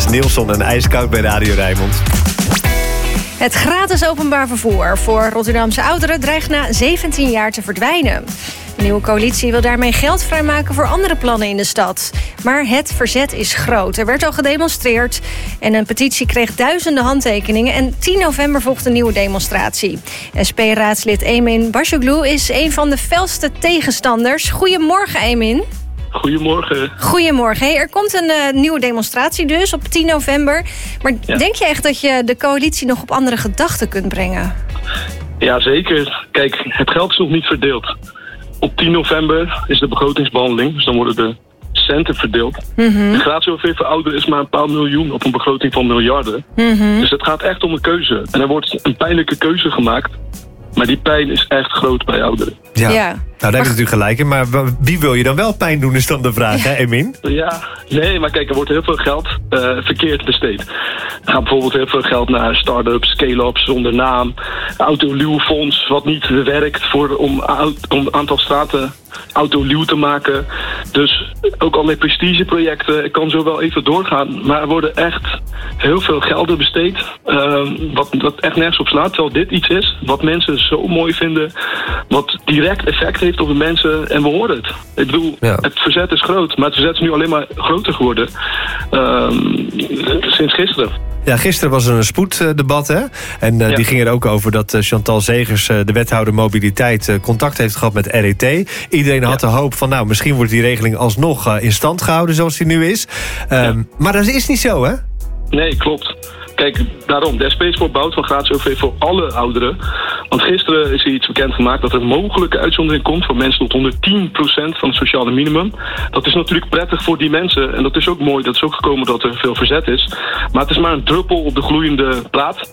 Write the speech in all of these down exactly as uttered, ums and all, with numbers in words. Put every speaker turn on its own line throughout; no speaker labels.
Nilsson en IJskoud bij Radio Rijnmond.
Het gratis openbaar vervoer voor Rotterdamse ouderen dreigt na zeventien jaar te verdwijnen. De nieuwe coalitie wil daarmee geld vrijmaken voor andere plannen in de stad. Maar het verzet is groot. Er werd al gedemonstreerd en een petitie kreeg duizenden handtekeningen. En tien november volgt een nieuwe demonstratie. S P-raadslid Emin Başoglu is een van de felste tegenstanders. Goedemorgen, Emin.
Goedemorgen.
Goedemorgen. Hey, er komt een uh, nieuwe demonstratie dus op tien november. Maar ja. Denk je echt dat je de coalitie nog op andere gedachten kunt brengen?
Ja, zeker. Kijk, het geld is nog niet verdeeld. Op tien november is de begrotingsbehandeling, dus dan worden de centen verdeeld. Mm-hmm. De gratis O V voor ouderen is maar een paar miljoen op een begroting van miljarden. Mm-hmm. Dus het gaat echt om een keuze. En er wordt een pijnlijke keuze gemaakt. Maar die pijn is echt groot bij ouderen.
Ja, ja. Nou, daar heb je natuurlijk gelijk in. Maar wie wil je dan wel pijn doen, is dan de vraag, hè, Emin?
Ja, nee, maar kijk, er wordt heel veel geld uh, verkeerd besteed. Er gaat bijvoorbeeld heel veel geld naar start-ups, scale-ups zonder naam. Autoluwfonds, wat niet werkt voor, om een aantal straten autoluw te maken. Dus ook allerlei prestigeprojecten. Ik kan zo wel even doorgaan. Maar er worden echt heel veel gelden besteed. Uh, wat, wat echt nergens op slaat. Terwijl dit iets is wat mensen zo mooi vinden. Wat direct effect heeft op de mensen. En we horen het. Ik bedoel, ja. Het verzet is groot. Maar het verzet is nu alleen maar groter geworden. Uh, sinds gisteren.
Ja, gisteren was er een spoeddebat, hè? En uh, ja. die ging er ook over dat uh, Chantal Zegers, uh, de wethouder mobiliteit, uh, contact heeft gehad met R E T. Iedereen had ja. de hoop van, nou, misschien wordt die regeling alsnog uh, in stand gehouden zoals die nu is. Um, ja. Maar dat is niet zo, hè?
Nee, klopt. Kijk, daarom, de S P is voor bouwt van gratis O V voor alle ouderen. Want gisteren is er iets bekendgemaakt dat er een mogelijke uitzondering komt voor mensen tot honderdtien procent van het sociale minimum. Dat is natuurlijk prettig voor die mensen. En dat is ook mooi, dat is ook gekomen dat er veel verzet is. Maar het is maar een druppel op de gloeiende plaat.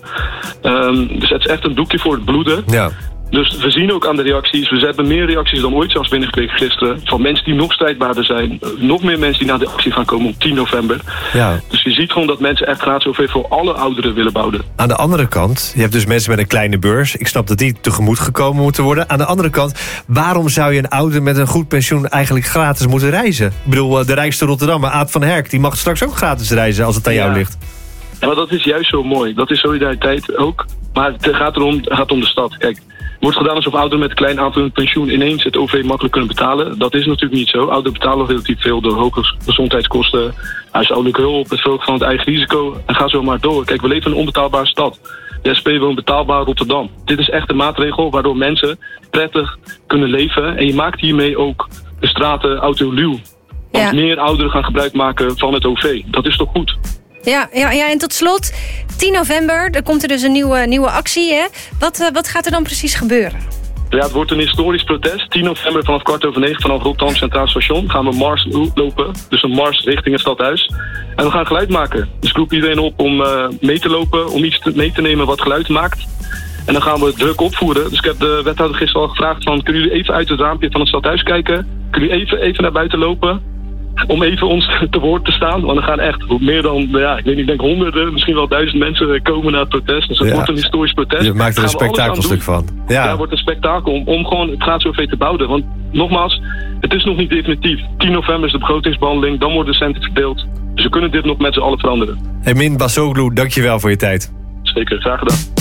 Um, dus het is echt een doekje voor het bloeden. Ja. Dus we zien ook aan de reacties, we hebben meer reacties dan ooit zelfs binnengekregen gisteren. Van mensen die nog strijdbaarder zijn. Nog meer mensen die naar de actie gaan komen op tien november. Ja. Dus je ziet gewoon dat mensen echt gratis O V voor alle ouderen willen bouwen.
Aan de andere kant, je hebt dus mensen met een kleine beurs. Ik snap dat die tegemoet gekomen moeten worden. Aan de andere kant, waarom zou je een ouder met een goed pensioen eigenlijk gratis moeten reizen? Ik bedoel, de rijkste Rotterdammer, Aad van Herk, die mag straks ook gratis reizen als het aan ja. jou ligt.
Ja, maar dat is juist zo mooi. Dat is solidariteit ook. Maar het gaat erom, het gaat om de stad. Kijk. Wordt gedaan alsof ouderen met een klein aantal pensioen ineens het O V makkelijk kunnen betalen. Dat is natuurlijk niet zo. Ouderen betalen relatief veel door hoge gezondheidskosten, huishoudelijke hulp, het verhogen van het eigen risico. En ga zo maar door. Kijk, we leven in een onbetaalbare stad. De S P wil een betaalbaar Rotterdam. Dit is echt een maatregel waardoor mensen prettig kunnen leven. En je maakt hiermee ook de straten autoluw. Want ja. meer ouderen gaan gebruik maken van het O V. Dat is toch goed?
Ja, ja, ja, en tot slot, tien november, er komt er dus een nieuwe, nieuwe actie. Hè? Wat, uh, wat gaat er dan precies gebeuren?
Ja, het wordt een historisch protest. tien november vanaf kwart over negen vanaf Rotterdam Centraal Station gaan we mars lopen. Dus een mars richting het stadhuis. En we gaan geluid maken. Dus ik roep iedereen op om uh, mee te lopen, om iets te, mee te nemen wat geluid maakt. En dan gaan we druk opvoeren. Dus ik heb de wethouder gisteren al gevraagd van, kunnen jullie even uit het raampje van het stadhuis kijken? Kunnen jullie even, even naar buiten lopen? Om even ons te woord te staan. Want er gaan echt meer dan, ja, ik weet niet, ik denk honderden, misschien wel duizend mensen komen naar het protest. Dus het ja. wordt een historisch protest.
Je maakt er een spektakelstuk van.
Ja, ja, het wordt een spektakel om, om gewoon het gratis O V te bouwen. Want nogmaals, het is nog niet definitief. tien november is de begrotingsbehandeling, dan worden de centen verdeeld. Dus we kunnen dit nog met z'n allen veranderen.
Emin Başoglu, dankjewel voor je tijd.
Zeker, graag gedaan.